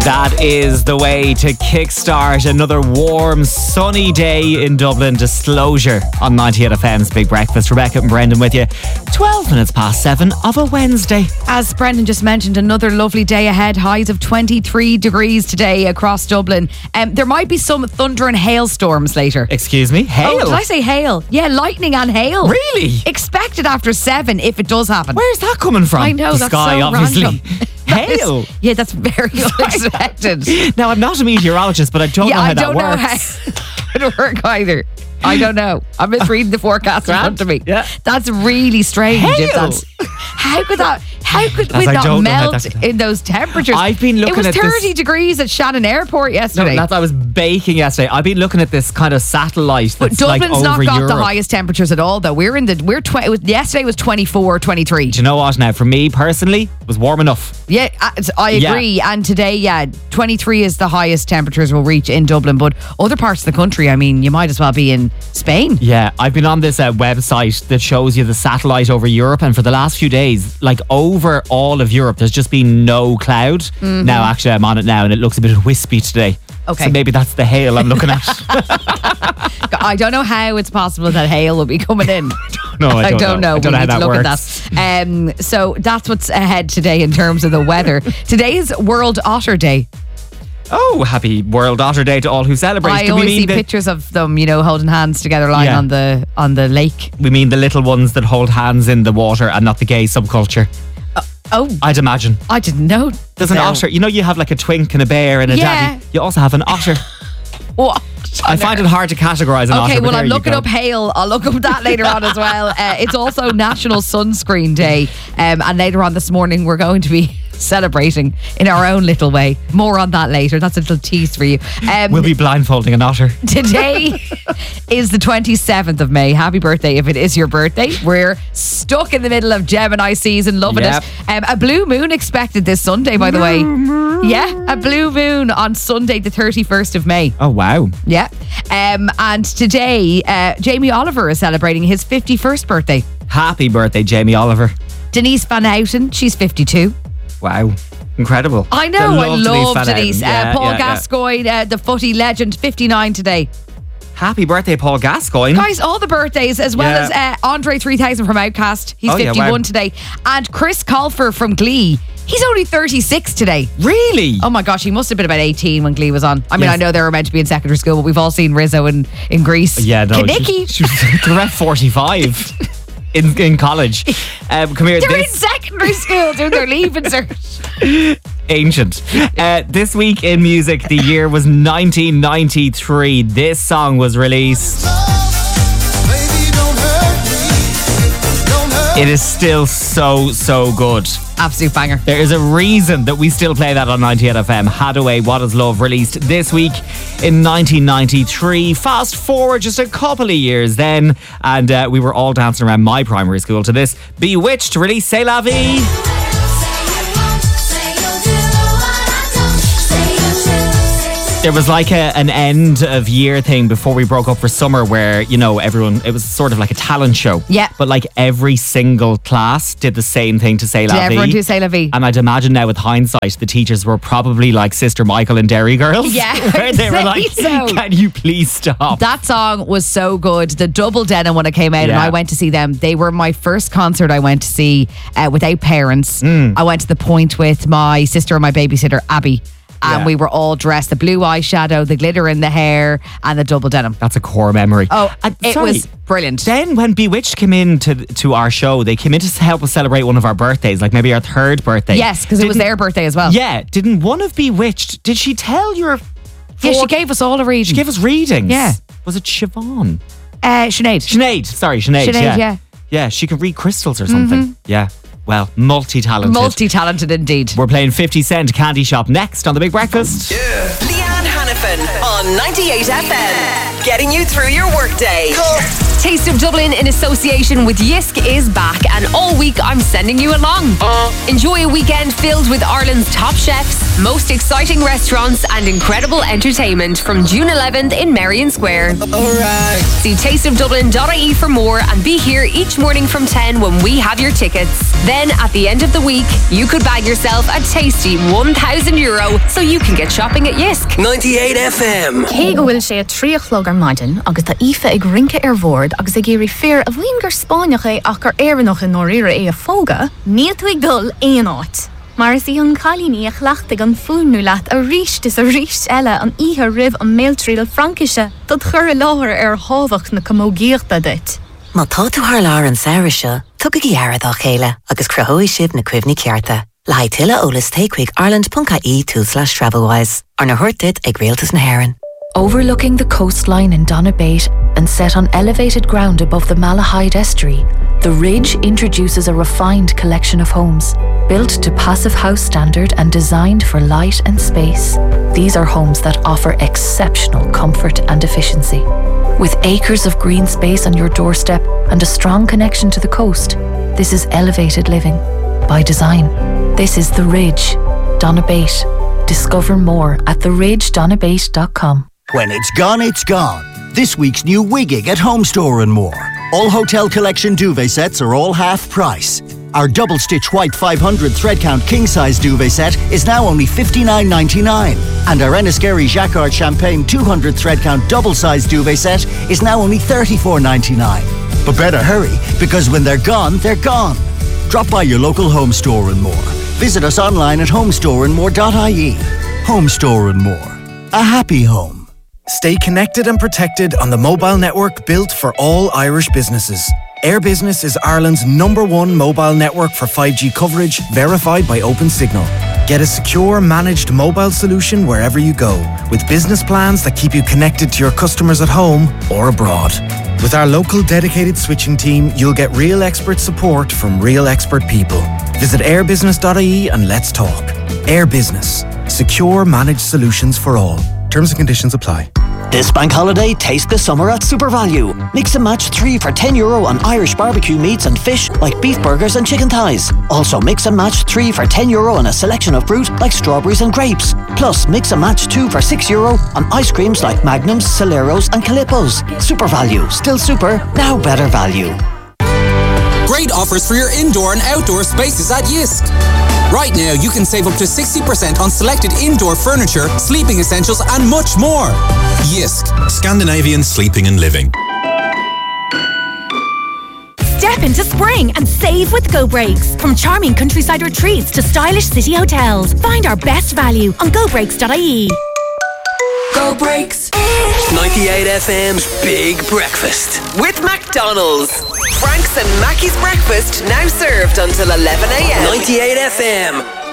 That is the way to kickstart another warm, sunny day in Dublin. Disclosure on 98 FM's Big Breakfast. Rebecca and Brendan with you. 12 minutes past 7 of a Wednesday. As Brendan just mentioned, another lovely day ahead. Highs of 23 degrees today across Dublin. There might be some thunder and hailstorms later. Excuse me? Hail? Oh, did I say hail? Yeah, lightning and hail. Really? Expected after 7 if it does happen. Where's that coming from? I know, the that's sky, so obviously. random. Hail? Yeah, that's very unexpected. Now, I'm not a meteorologist, but I don't know how that works. I don't know how it would work either. I don't know. I'm just reading the forecast in front of me. Yeah. That's really strange. Hail. If that's, how could we I not don't know how melt that could in those temperatures? I've been looking at at this. It was 30 this. degrees at Shannon Airport yesterday. I was baking yesterday. I've been looking at this kind of satellite But that's Dublin's like not over got Europe. the highest temperatures at all, though. Yesterday was 24, 23. Do you know what now? For me personally, it was warm enough. Yeah, I agree. Yeah. And today, 23 is the highest temperatures we'll reach in Dublin. But other parts of the country, I mean, you might as well be in Spain. Yeah, I've been on this website that shows you the satellite over Europe, and for the last few days, like over all of Europe, there's just been no cloud. Mm-hmm. Now, actually, I'm on it now, and it looks a bit wispy today. Okay. So maybe that's the hail I'm looking at. I don't know how it's possible that hail will be coming in. No, I don't know. I don't know how We need that to look works. at that. So that's what's ahead today in terms of the weather. Today is World Otter Day. Oh, happy World Otter Day to all who celebrate. I Do we always mean see pictures of them, holding hands together, lying Yeah. on the lake. We mean the little ones that hold hands in the water and not the gay subculture. Oh, I'd imagine. I didn't know. There's an otter. You have like a twink and a bear and a Yeah. daddy. You also have an otter. What? I find it hard to categorise an otter. Okay, but well, there I'm you looking go. up hail. I'll look up that later on as well. It's also National Sunscreen Day. And later on this morning, we're going to be celebrating in our own little way. More on that later. That's a little tease for you. We'll be blindfolding an otter. Today is the 27th of May. Happy birthday if it is your birthday. We're stuck in the middle of Gemini season, loving Yep. it. A blue moon expected this Sunday, by the way. Yeah, a blue moon on Sunday, the 31st of May. Oh, wow. Yeah. And today, Jamie Oliver is celebrating his 51st birthday. Happy birthday, Jamie Oliver. Denise Van Houten, she's 52. Wow. Incredible. I know, I love Van Denise. Houten. Yeah, Paul yeah. Gascoigne, the footy legend, 59 today. Happy birthday, Paul Gascoigne. Guys, all the birthdays, as well Yeah. as Andre 3000 from Outcast. He's Oh, yeah, 51 wow. today. And Chris Colfer from Glee. He's only 36 today. Really? Oh my gosh, he must have been about 18 when Glee was on. I mean, Yes. I know they were meant to be in secondary school, but we've all seen Rizzo in Greece. Yeah, no. Kenickie. She was around 45 in college. Come here. They're in secondary school doing their leaving cert. Ancient. This week in music, the year was 1993. This song was released. It is still so good. Absolute banger. There is a reason that we still play that on 98 FM. Hadaway, What Is Love, released this week in 1993. Fast forward just a couple of years then, and we were all dancing around my primary school to this. Bewitched, release C'est La Vie. There was like an end of year thing before we broke up for summer where, everyone, it was sort of like a talent show. Yeah. But like every single class did the same thing to C'est La Did Vie. everyone do C'est La Vie? And I'd imagine now with hindsight, the teachers were probably like Sister Michael and Derry Girls. Yeah, Where they were I'd like, say so. can you please stop? That song was so good. The Double Denim when it came out, and Yeah. I went to see them. They were my first concert I went to see without parents. I went to the Point with my sister and my babysitter, Abby. And Yeah. we were all dressed, the blue eyeshadow, the glitter in the hair, and the double denim. That's a core memory. Oh, And it sorry, was brilliant. Then when Bewitched came in to our show, they came in to help us celebrate one of our birthdays, like maybe our third birthday. Yes, because it was Didn't- their birthday as well. Yeah, didn't one of Bewitched, did she tell your... Yeah, she gave us all a reading. She gave us readings. Yeah. Was it Siobhan? Sinead. Sinead, sorry, Sinead. Sinead, yeah. Yeah, she can read crystals or something. Yeah. Well, multi-talented. Multi-talented indeed. We're playing 50 Cent Candy Shop next on The Big Breakfast. Leanne Hannafin on 98 FM. Getting you through your workday. Taste of Dublin in association with Yisk is back, and all week I'm sending you along. Enjoy a weekend filled with Ireland's top chefs, most exciting restaurants and incredible entertainment from June 11th in Merrion Square. Alright. See tasteofdublin.ie for more and be here each morning from 10 when we have your tickets. Then at the end of the week, you could bag yourself a tasty €1,000 so you can get shopping at Yisk. 98 FM. Cé go bhfuil sé a tríochlog ar maidin agus tá ife ag rinke ar bhord agus ag géirí fear a bhíon gur Spáineach ach ar éireannach in nóíre é a fóga, níl tú ag dul éon áit. Mar is í an chalíní a chhlaachtaigh an fúnú leat a ríist is a ríist eile an ihe ribh an méiltríal Frankise dat chur láthir ar hábhacht na commógéachta dit. Má tá tú thar lár an saoire seo, tugad í airad á chéile agus cruthóidh sibh na cuimhní cearta. Le haid tuile ólas takeigh ireland.ie/travelwise ar na thuirtead ag Rialtas na Héireann. Overlooking the coastline in Donabate and set on elevated ground above the Malahide Estuary, the Ridge introduces a refined collection of homes. Built to Passive House standard and designed for light and space, these are homes that offer exceptional comfort and efficiency. With acres of green space on your doorstep and a strong connection to the coast, this is elevated living by design. This is The Ridge, Donabate. Discover more at theridgedonabate.com. When it's gone, it's gone. This week's new Wigging at Home Store and More. All Hotel Collection duvet sets are all half price. Our double stitch white 500 thread count king size duvet set is now only $59.99. And our Enniskerry Jacquard Champagne 200 thread count double size duvet set is now only $34.99. But better hurry, because when they're gone, they're gone. Drop by your local Home Store and More. Visit us online at homestoreandmore.ie. Home Store and More. A happy home. Stay connected and protected on the mobile network built for all Irish businesses. Air Business is Ireland's #1 mobile network for 5G coverage, verified by OpenSignal. Get a secure, managed mobile solution wherever you go, with business plans that keep you connected to your customers at home or abroad. With our local dedicated switching team, you'll get real expert support from real expert people. Visit airbusiness.ie and let's talk. Air Business. Secure, managed solutions for all. Terms and conditions apply. This bank holiday, taste the summer at SuperValue. Mix and match 3 for €10 on Irish barbecue meats and fish like beef burgers and chicken thighs. Also mix and match 3 for €10 on a selection of fruit like strawberries and grapes. Plus mix and match 2 for €6 on ice creams like Magnums, Celeros and Calippos. SuperValue, still super, now better value. Great offers for your indoor and outdoor spaces at Yisk. Right now, you can save up to 60% on selected indoor furniture, sleeping essentials, and much more. Yisk, Scandinavian sleeping and living. Step into spring and save with Go Breaks. From charming countryside retreats to stylish city hotels, find our best value on gobreaks.ie. Go Breaks. 98 FM's Big Breakfast with McDonald's. Frank's and Mackey's breakfast now served until 11 a.m. 98 FM.